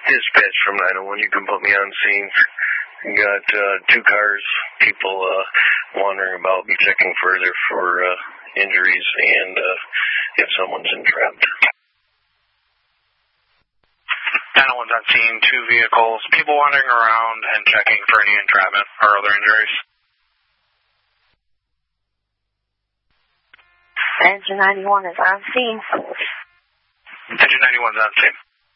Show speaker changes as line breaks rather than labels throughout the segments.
Dispatch from 901, you can put me on scene. Got 2 cars, people wandering about, be checking further for injuries and if someone's entrapped.
901's on scene, 2 vehicles, people wandering around and checking for any entrapment or other injuries.
Engine 91 is on scene.
Engine 91's on scene.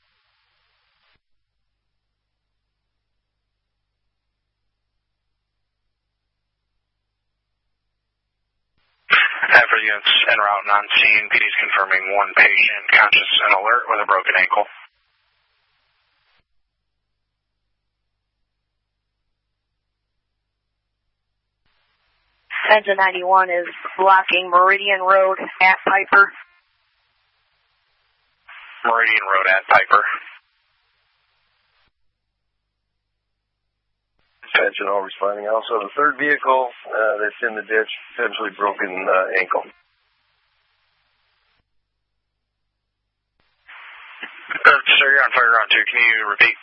After units en route and on scene, PD's confirming 1 patient conscious and alert with a broken ankle.
Engine 91 is blocking Meridian Road at Piper.
Meridian Road at Piper.
Dispatch and all responding. Also, the 3rd vehicle that's in the ditch, potentially broken ankle.
Sir, you're on fire ground 2. Can you repeat?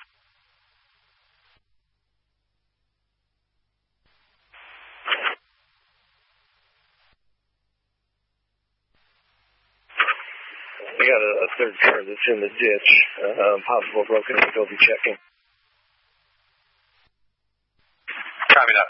We got a 3rd car that's in the ditch. Possible broken ankle. Be checking.
Copy that.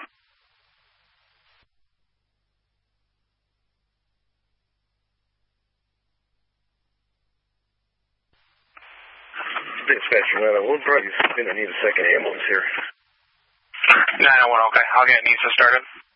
Dispatcher 901, probably going to need a 2nd ambulance here.
901, okay. I'll get NISA started.